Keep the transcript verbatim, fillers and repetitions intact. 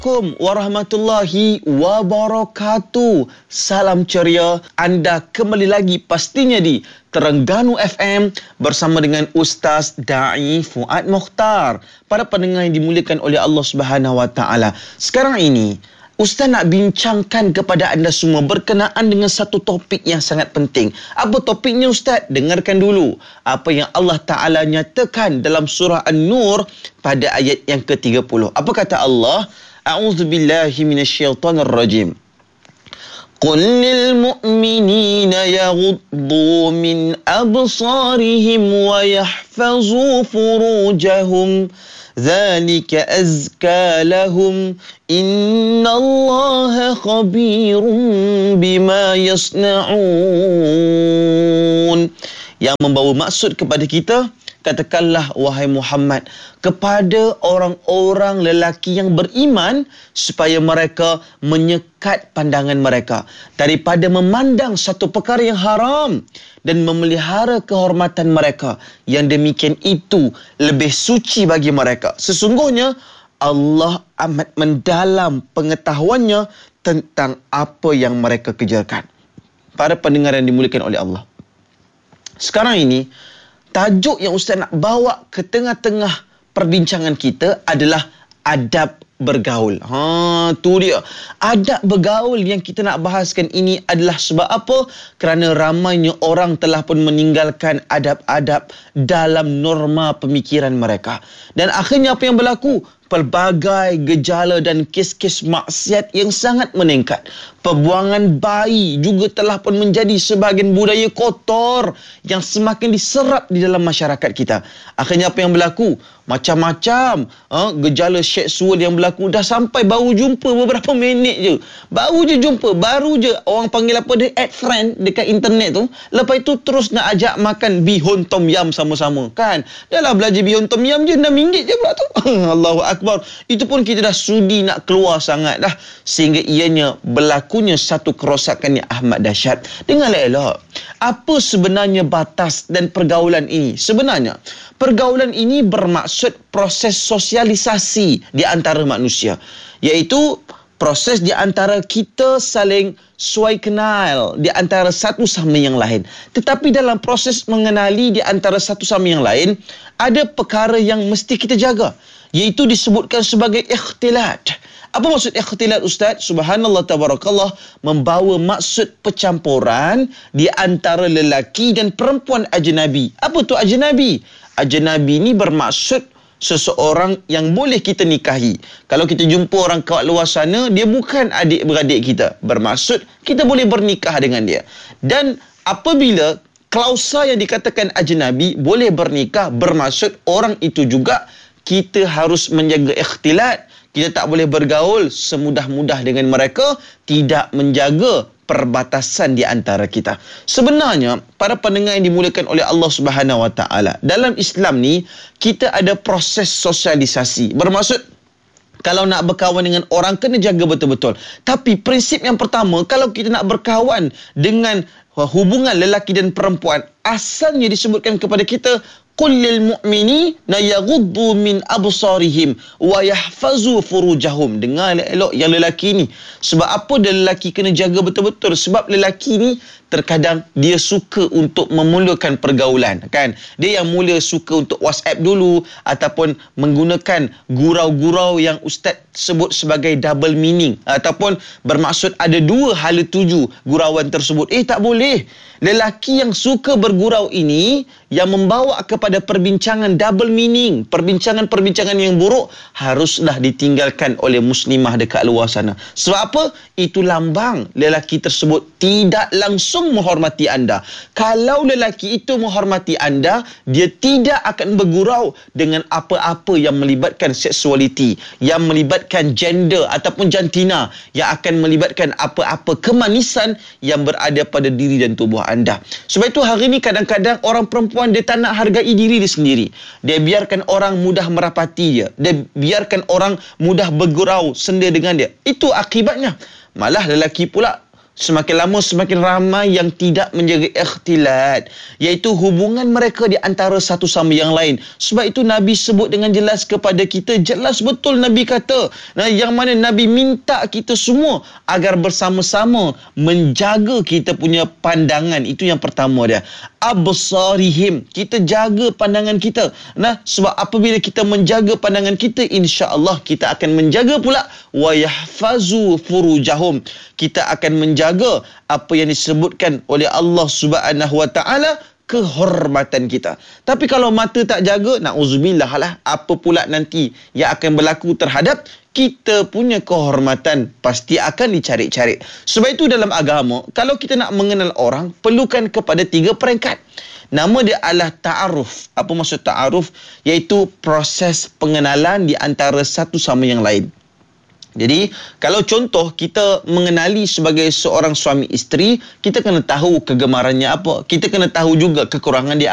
Assalamualaikum warahmatullahi wabarakatuh. Salam ceria. Anda kembali lagi pastinya di Terengganu F M bersama dengan Ustaz Da'i Fuad Mokhtar. Para pendengar yang dimuliakan oleh Allah Subhanahu Wa Taala. Sekarang ini Ustaz nak bincangkan kepada anda semua berkenaan dengan satu topik yang sangat penting. Apa topiknya Ustaz? Dengarkan dulu apa yang Allah Ta'ala nyatakan dalam surah An-Nur pada ayat yang ke tiga puluh. Apa kata Allah? A'udzu billahi minasyaitonir rajim. Qul lil mu'minina yaghuddu min absarihim wa yahfazu furujahum. ذلك أزكى لهم إن الله خبير بما يصنعون. Yang membawa maksud kepada kita, katakanlah wahai Muhammad kepada orang-orang lelaki yang beriman supaya mereka menyekat pandangan mereka daripada memandang satu perkara yang haram dan memelihara kehormatan mereka. Yang demikian itu lebih suci bagi mereka. Sesungguhnya Allah amat mendalam pengetahuannya tentang apa yang mereka kerjakan. Para pendengar yang dimuliakan oleh Allah, sekarang ini tajuk yang Ustaz nak bawa ke tengah-tengah perbincangan kita adalah adab bergaul. Ha, tu dia. Adab bergaul yang kita nak bahaskan ini adalah sebab apa? Kerana ramainya orang telah pun meninggalkan adab-adab dalam norma pemikiran mereka. Dan akhirnya apa yang berlaku? Pelbagai gejala dan kes-kes maksiat yang sangat meningkat. Perbuangan bayi juga telah pun menjadi sebahagian budaya kotor yang semakin diserap di dalam masyarakat kita. Akhirnya apa yang berlaku? Macam-macam ha, gejala seksual yang berlaku. Dah sampai baru jumpa beberapa minit je. Baru je jumpa. Baru je orang panggil apa dia, add friend dekat internet tu. Lepas itu terus nak ajak makan bihun tom yum sama-sama. Kan? Dah lah belajar bihun tom yum je enam ringgit je pula tu. Allahu Akbar. Itu pun kita dah sudi nak keluar sangat dah. Sehingga ianya berlakunya satu kerosakan yang amat dahsyat. Dengarlah elok. Apa sebenarnya batas dan pergaulan ini? Sebenarnya, pergaulan ini bermaksud proses sosialisasi di antara manusia. Iaitu proses di antara kita saling suai kenal di antara satu sama yang lain. Tetapi dalam proses mengenali di antara satu sama yang lain, ada perkara yang mesti kita jaga. Iaitu disebutkan sebagai ikhtilat. Apa maksud ikhtilat Ustaz? Subhanallah tabarakallah, membawa maksud percampuran di antara lelaki dan perempuan ajnabi. Apa tu ajnabi? Ajnabi ni bermaksud seseorang yang boleh kita nikahi. Kalau kita jumpa orang kat luar sana, dia bukan adik-beradik kita. Bermaksud kita boleh bernikah dengan dia. Dan apabila klausa yang dikatakan ajnabi boleh bernikah, bermaksud orang itu juga kita harus menjaga ikhtilat. Kita tak boleh bergaul semudah-mudah dengan mereka, tidak menjaga perbatasan di antara kita. Sebenarnya, para pendengar yang dimuliakan oleh Allah Subhanahu Wa Taala, dalam Islam ni kita ada proses sosialisasi. Bermaksud kalau nak berkawan dengan orang kena jaga betul-betul. Tapi prinsip yang pertama, kalau kita nak berkawan dengan hubungan lelaki dan perempuan, asalnya disebutkan kepada kita qul lil mu'minina yaghuddu min absarihim wa yahfazu furujahum. Dengar elok yang lelaki ni. Sebab apa dia lelaki kena jaga betul-betul? Sebab lelaki ni terkadang dia suka untuk memulakan pergaulan, kan? Dia yang mula suka untuk WhatsApp dulu ataupun menggunakan gurau-gurau yang Ustaz sebut sebagai double meaning ataupun bermaksud ada dua hala tuju gurauan tersebut. Eh, tak boleh. Lelaki yang suka bergurau ini yang membawa kepada perbincangan double meaning, perbincangan-perbincangan yang buruk, haruslah ditinggalkan oleh muslimah dekat luar sana. Sebab apa? Itu lambang lelaki tersebut tidak langsung menghormati anda. Kalau lelaki itu menghormati anda, dia tidak akan bergurau dengan apa-apa yang melibatkan seksualiti, yang melibatkan gender ataupun jantina, yang akan melibatkan apa-apa kemanisan yang berada pada diri dan tubuh anda. Sebab itu hari ini kadang-kadang orang perempuan dia tak nak hargai diri dia sendiri. Dia biarkan orang mudah merapati dia. Dia biarkan orang mudah bergurau senda dengan dia. Itu akibatnya. Malah lelaki pula Semakin lama semakin ramai yang tidak menjaga ikhtilat, iaitu hubungan mereka di antara satu sama yang lain. Sebab itu Nabi sebut dengan jelas kepada kita, jelas betul Nabi kata, nah, yang mana Nabi minta kita semua agar bersama-sama menjaga kita punya pandangan. Itu yang pertama dia. Absarihim, kita jaga pandangan kita. Nah, sebab apabila kita menjaga pandangan kita, insya-Allah kita akan menjaga pula wa yahfazu furujahum. Kita akan menjaga apa yang disebutkan oleh Allah Subhanahu wa taala, kehormatan kita. Tapi kalau mata tak jaga, na'udzubillah lah, apa pula nanti yang akan berlaku terhadap kita punya kehormatan, pasti akan dicari-cari. Sebab itu dalam agama, kalau kita nak mengenal orang, perlukan kepada tiga peringkat. Nama dia adalah ta'aruf. Apa maksud ta'aruf? Iaitu proses pengenalan di antara satu sama yang lain. Jadi, kalau contoh kita mengenali sebagai seorang suami isteri, kita kena tahu kegemarannya apa. Kita kena tahu juga kekurangan dia